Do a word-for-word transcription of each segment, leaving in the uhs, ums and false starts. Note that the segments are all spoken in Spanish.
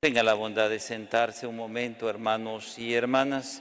Tenga la bondad de sentarse un momento, hermanos y hermanas.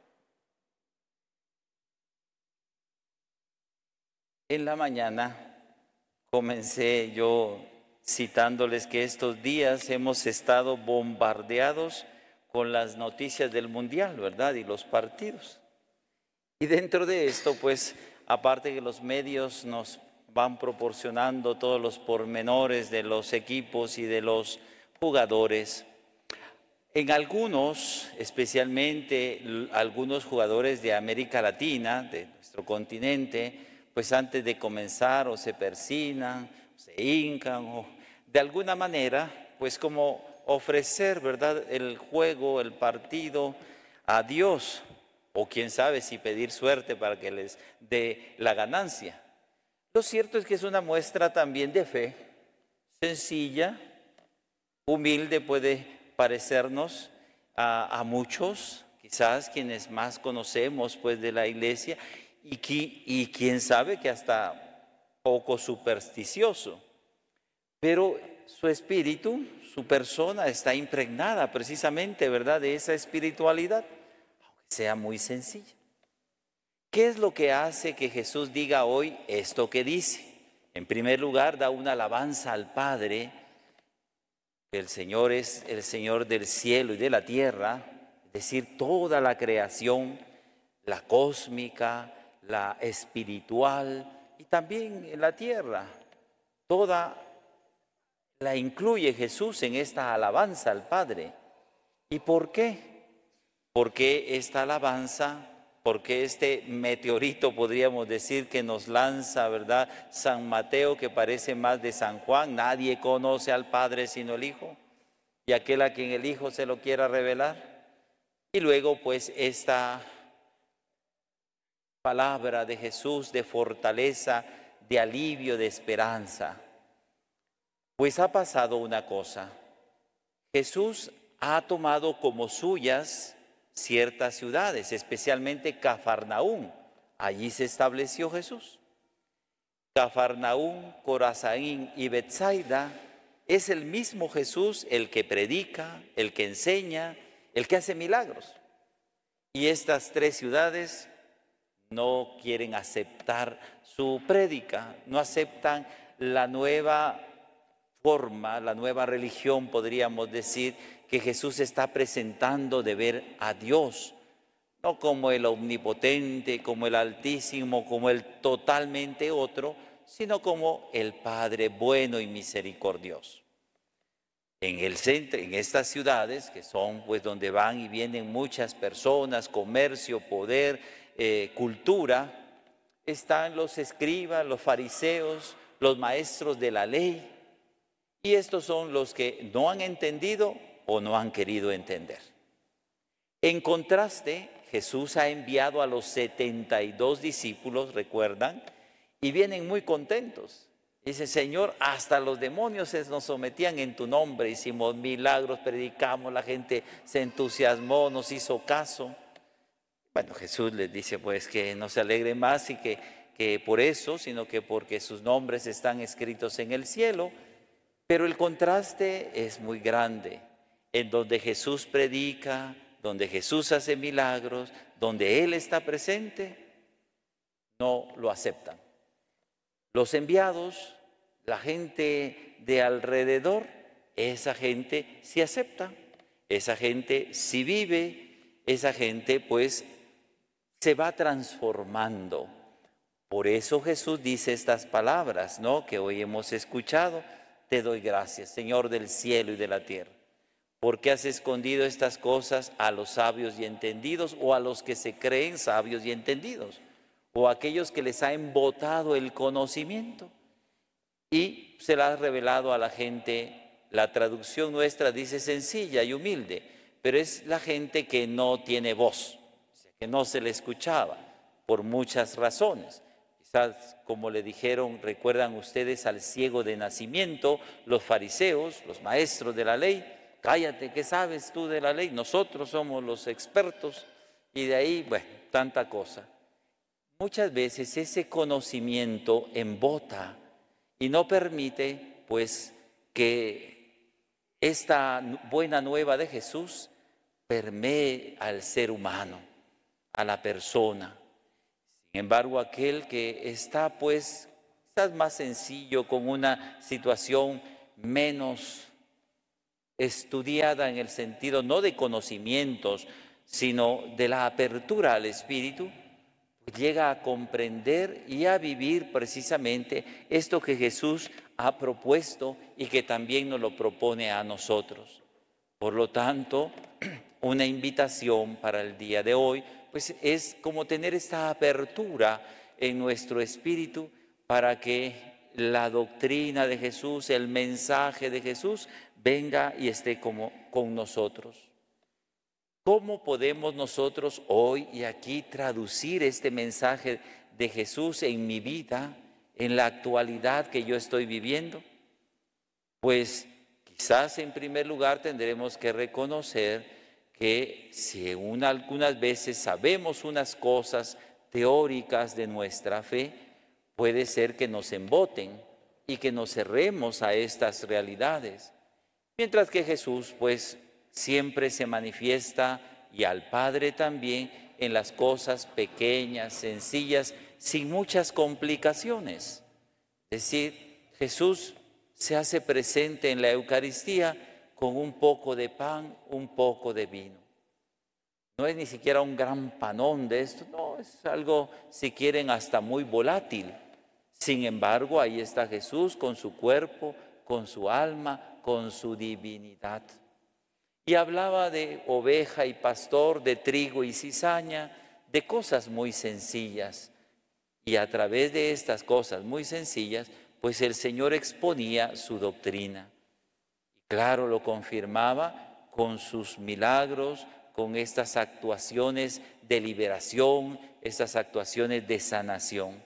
En la mañana comencé yo citándoles que estos días hemos estado bombardeados con las noticias del mundial, ¿verdad? Y los partidos. Y dentro de esto, pues, aparte que los medios nos van proporcionando todos los pormenores de los equipos y de los jugadores, en algunos, especialmente algunos jugadores de América Latina, de nuestro continente, pues antes de comenzar o se persignan, o se hincan, o de alguna manera, pues como ofrecer, ¿verdad?, el juego, el partido a Dios, o quién sabe si pedir suerte para que les dé la ganancia. Lo cierto es que es una muestra también de fe, sencilla, humilde puede parecernos a, a muchos, quizás quienes más conocemos pues de la iglesia, y, qui, y quién sabe que hasta poco supersticioso, pero su espíritu, su persona está impregnada precisamente, ¿verdad?, de esa espiritualidad, aunque sea muy sencilla. ¿Qué es lo que hace que Jesús diga hoy esto que dice? En primer lugar, da una alabanza al Padre. El Señor es el Señor del cielo y de la tierra, es decir, toda la creación, la cósmica, la espiritual y también la tierra. Toda la incluye Jesús en esta alabanza al Padre. ¿Y por qué? ¿Por qué esta alabanza? Porque este meteorito, podríamos decir, que nos lanza, ¿verdad?, San Mateo, que parece más de San Juan. Nadie conoce al Padre sino el Hijo, y aquel a quien el Hijo se lo quiera revelar. Y luego, pues, esta palabra de Jesús de fortaleza, de alivio, de esperanza. Pues ha pasado una cosa. Jesús ha tomado como suyas ciertas ciudades, especialmente Cafarnaúm. Allí se estableció Jesús. Cafarnaúm, Corazaín y Betsaida es el mismo Jesús el que predica, el que enseña, el que hace milagros. Y estas tres ciudades no quieren aceptar su prédica, no aceptan la nueva forma, la nueva religión, podríamos decir, que Jesús está presentando de ver a Dios, no como el omnipotente, como el altísimo, como el totalmente otro, sino como el Padre bueno y misericordioso. En el centro, en estas ciudades, que son pues donde van y vienen muchas personas, comercio, poder, eh, cultura, están los escribas, los fariseos, los maestros de la ley, y estos son los que no han entendido o no han querido entender. En contraste, Jesús ha enviado a los setenta y dos discípulos, ¿recuerdan? Y vienen muy contentos. Dice, Señor, hasta los demonios se nos sometían en tu nombre, hicimos milagros, predicamos, la gente se entusiasmó, nos hizo caso. Bueno, Jesús les dice pues que no se alegre más y que, que por eso, sino que porque sus nombres están escritos en el cielo. Pero el contraste es muy grande, en donde Jesús predica, donde Jesús hace milagros, donde Él está presente, no lo aceptan. Los enviados, la gente de alrededor, esa gente sí acepta, esa gente sí vive, esa gente pues se va transformando. Por eso Jesús dice estas palabras, ¿no?, que hoy hemos escuchado. Te doy gracias, Señor del cielo y de la tierra, porque has escondido estas cosas a los sabios y entendidos, o a los que se creen sabios y entendidos, o a aquellos que les ha embotado el conocimiento, y se la has revelado a la gente. La traducción nuestra dice sencilla y humilde, pero es la gente que no tiene voz, que no se le escuchaba por muchas razones. Quizás, como le dijeron, recuerdan ustedes al ciego de nacimiento, los fariseos, los maestros de la ley, cállate, ¿qué sabes tú de la ley? Nosotros somos los expertos, y de ahí, bueno, tanta cosa. Muchas veces ese conocimiento embota y no permite, pues, que esta buena nueva de Jesús permee al ser humano, a la persona. Sin embargo, aquel que está pues quizás más sencillo, con una situación menos estudiada en el sentido no de conocimientos, sino de la apertura al Espíritu, llega a comprender y a vivir precisamente esto que Jesús ha propuesto y que también nos lo propone a nosotros. Por lo tanto, una invitación para el día de hoy, pues es como tener esta apertura en nuestro espíritu para que la doctrina de Jesús, el mensaje de Jesús, venga y esté como con nosotros. ¿Cómo podemos nosotros hoy y aquí traducir este mensaje de Jesús en mi vida, en la actualidad que yo estoy viviendo? Pues quizás en primer lugar tendremos que reconocer que si una, algunas veces sabemos unas cosas teóricas de nuestra fe, puede ser que nos emboten y que nos cerremos a estas realidades. Mientras que Jesús, pues, siempre se manifiesta, y al Padre también, en las cosas pequeñas, sencillas, sin muchas complicaciones. Es decir, Jesús se hace presente en la Eucaristía con un poco de pan, un poco de vino. No es ni siquiera un gran panón de esto, no, es algo, si quieren, hasta muy volátil. Sin embargo, ahí está Jesús con su cuerpo, con su alma, con su divinidad. Y hablaba de oveja y pastor, de trigo y cizaña, de cosas muy sencillas. Y a través de estas cosas muy sencillas, pues el Señor exponía su doctrina. Y claro, lo confirmaba con sus milagros, con estas actuaciones de liberación, estas actuaciones de sanación.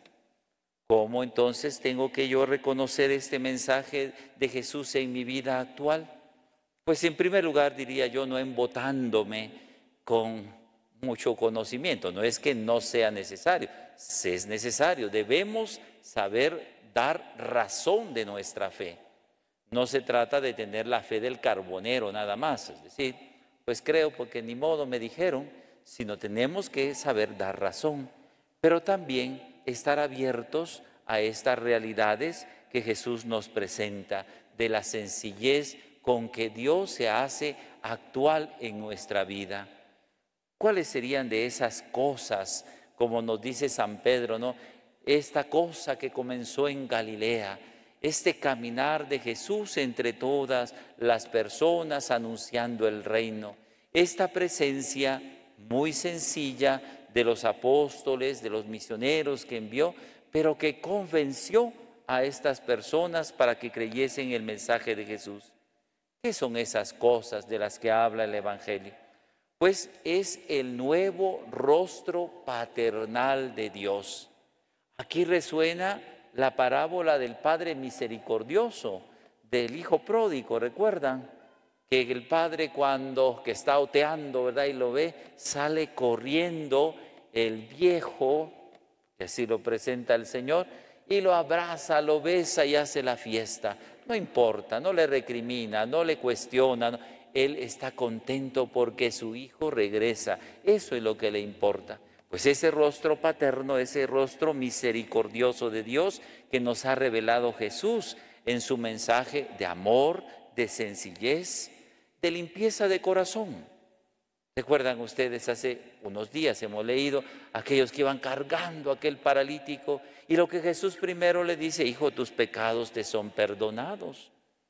¿Cómo entonces tengo que yo reconocer este mensaje de Jesús en mi vida actual? Pues en primer lugar diría yo, no embotándome con mucho conocimiento. No es que no sea necesario, es necesario. Debemos saber dar razón de nuestra fe. No se trata de tener la fe del carbonero nada más, es decir, pues creo porque ni modo me dijeron, sino tenemos que saber dar razón, pero también estar abiertos a estas realidades que Jesús nos presenta, de la sencillez con que Dios se hace actual en nuestra vida. ¿Cuáles serían de esas cosas, como nos dice San Pedro, ¿no? Esta cosa que comenzó en Galilea, este caminar de Jesús entre todas las personas anunciando el reino, esta presencia muy sencilla de los apóstoles, de los misioneros que envió, pero que convenció a estas personas para que creyesen el mensaje de Jesús. ¿Qué son esas cosas de las que habla el Evangelio? Pues es el nuevo rostro paternal de Dios. Aquí resuena la parábola del Padre misericordioso, del Hijo pródigo, ¿recuerdan? Que el Padre cuando que está oteando, ¿verdad? Y lo ve, sale corriendo el viejo, que así lo presenta el Señor, y lo abraza, lo besa y hace la fiesta. No importa, no le recrimina, no le cuestiona, no. Él está contento porque su hijo regresa. Eso es lo que le importa. Pues ese rostro paterno, ese rostro misericordioso de Dios que nos ha revelado Jesús en su mensaje de amor, de sencillez, de limpieza de corazón. ¿Recuerdan ustedes? Hace unos días hemos leído aquellos que iban cargando a aquel paralítico y lo que Jesús primero le dice: hijo, tus pecados te son perdonados.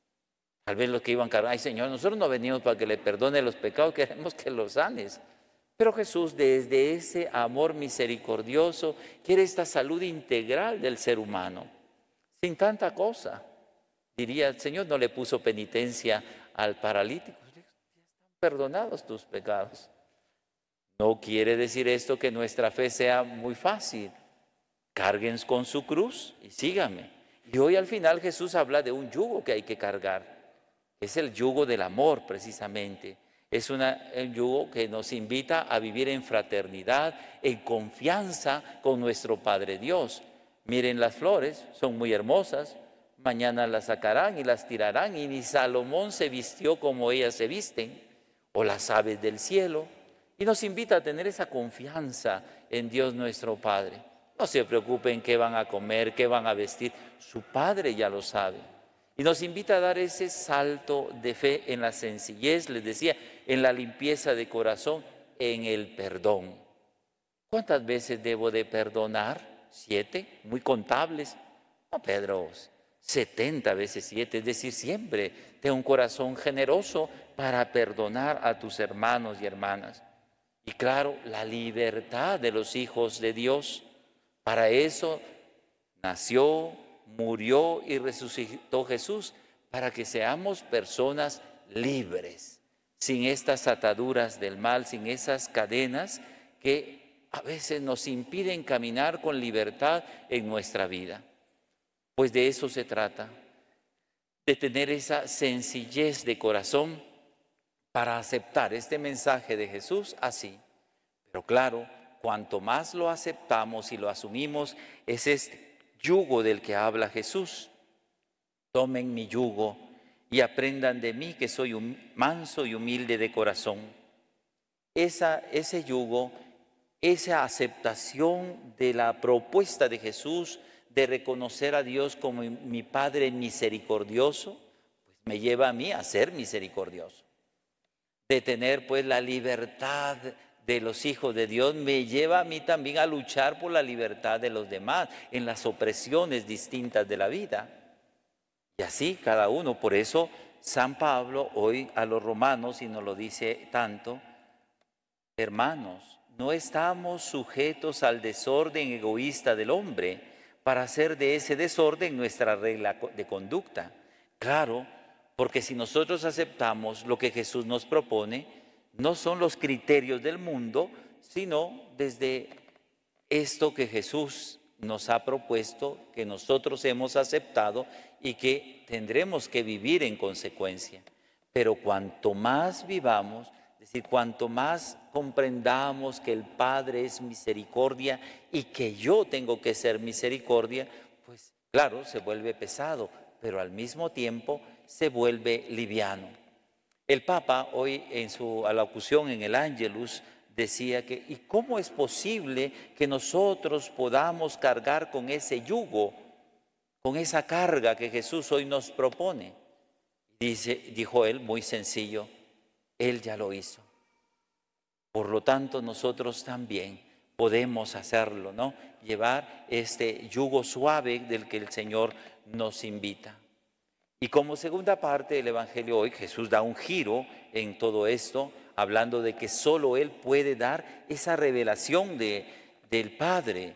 Tal vez los que iban cargando: ay Señor, nosotros no venimos para que le perdone los pecados, queremos que los sanes. Pero Jesús, desde ese amor misericordioso, quiere esta salud integral del ser humano, sin tanta cosa. Diría, el Señor no le puso penitencia al paralítico: perdonados tus pecados. No quiere decir esto que nuestra fe sea muy fácil. Carguen con su cruz y síganme. Y hoy al final Jesús habla de un yugo que hay que cargar. Es el yugo del amor precisamente. Es una, un yugo que nos invita a vivir en fraternidad, en confianza con nuestro Padre Dios. Miren las flores, son muy hermosas, Mañana las sacarán y las tirarán, y ni Salomón se vistió como ellas se visten, o las aves del cielo. Y nos invita a tener esa confianza en Dios nuestro Padre. No se preocupen qué van a comer, qué van a vestir, su Padre ya lo sabe. Y nos invita a dar ese salto de fe en la sencillez, les decía, en la limpieza de corazón, en el perdón. ¿Cuántas veces debo de perdonar? Siete, muy contables. No, Pedro, setenta veces siete, es decir, siempre ten un corazón generoso para perdonar a tus hermanos y hermanas. Y claro, la libertad de los hijos de Dios. Para eso nació, murió y resucitó Jesús, para que seamos personas libres, sin estas ataduras del mal, sin esas cadenas que a veces nos impiden caminar con libertad en nuestra vida. Pues de eso se trata, de tener esa sencillez de corazón para aceptar este mensaje de Jesús así. Pero claro, cuanto más lo aceptamos y lo asumimos, es este yugo del que habla Jesús. Tomen mi yugo y aprendan de mí, que soy manso y humilde de corazón. Esa, ese yugo, esa aceptación de la propuesta de Jesús de reconocer a Dios como mi Padre misericordioso, pues me lleva a mí a ser misericordioso. De tener pues la libertad de los hijos de Dios me lleva a mí también a luchar por la libertad de los demás en las opresiones distintas de la vida. Y así cada uno. Por eso San Pablo hoy a los romanos, y nos lo dice tanto: hermanos, no estamos sujetos al desorden egoísta del hombre para hacer de ese desorden nuestra regla de conducta. Claro, porque si nosotros aceptamos lo que Jesús nos propone, no son los criterios del mundo, sino desde esto que Jesús nos ha propuesto, que nosotros hemos aceptado y que tendremos que vivir en consecuencia. Pero cuanto más vivamos, es decir, cuanto más comprendamos que el Padre es misericordia y que yo tengo que ser misericordia, pues claro, se vuelve pesado, pero al mismo tiempo se vuelve liviano. El Papa hoy en su alocución en el Ángelus decía que ¿y cómo es posible que nosotros podamos cargar con ese yugo, con esa carga que Jesús hoy nos propone? Dice, dijo él, muy sencillo: Él ya lo hizo. Por lo tanto, nosotros también podemos hacerlo, ¿no? Llevar este yugo suave del que el Señor nos invita. Y como segunda parte del Evangelio hoy, Jesús da un giro en todo esto, hablando de que solo Él puede dar esa revelación de, del Padre.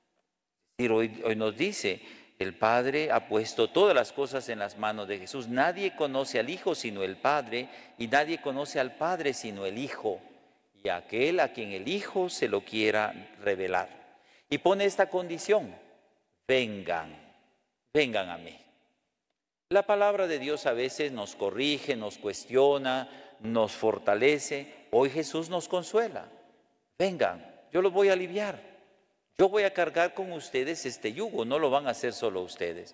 Y hoy, hoy nos dice, el Padre ha puesto todas las cosas en las manos de Jesús. Nadie conoce al Hijo sino el Padre, y nadie conoce al Padre sino el Hijo, y aquel a quien el Hijo se lo quiera revelar. Y pone esta condición: vengan, vengan a mí. La palabra de Dios a veces nos corrige, nos cuestiona, nos fortalece. Hoy Jesús nos consuela. Vengan, yo los voy a aliviar. Yo voy a cargar con ustedes este yugo, no lo van a hacer solo ustedes.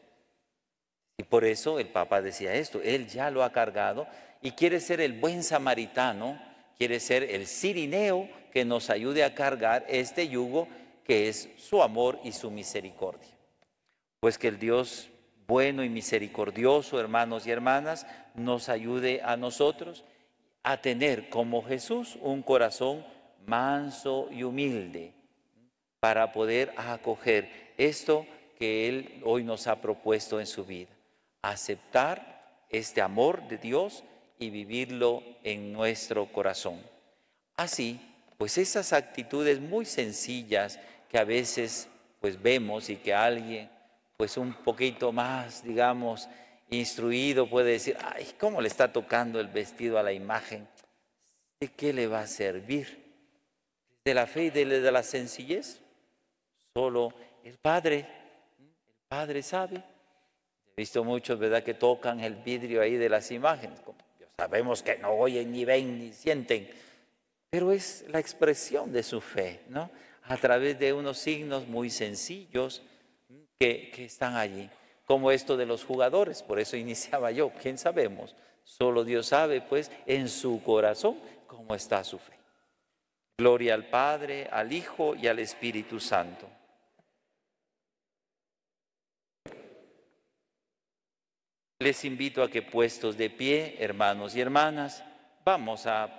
Y por eso el Papa decía esto: Él ya lo ha cargado y quiere ser el buen samaritano, quiere ser el cirineo que nos ayude a cargar este yugo que es su amor y su misericordia. Pues que el Dios bueno y misericordioso, hermanos y hermanas, nos ayude a nosotros a tener como Jesús un corazón manso y humilde para poder acoger esto que Él hoy nos ha propuesto en su vida. Aceptar este amor de Dios y vivirlo en nuestro corazón. Así, pues esas actitudes muy sencillas que a veces pues vemos y que alguien pues un poquito más, digamos, instruido puede decir: ay, ¿cómo le está tocando el vestido a la imagen? ¿De qué le va a servir? ¿De la fe y de la sencillez? Solo el Padre, el Padre sabe. He visto muchos, ¿verdad?, que tocan el vidrio ahí de las imágenes. Sabemos que no oyen, ni ven, ni sienten, pero es la expresión de su fe, ¿no? A través de unos signos muy sencillos que, que están allí. como esto de los jugadores, por eso iniciaba yo, ¿quién sabemos? Solo Dios sabe, pues, en su corazón cómo está su fe. Gloria al Padre, al Hijo y al Espíritu Santo. Les invito a que puestos de pie, hermanos y hermanas, vamos a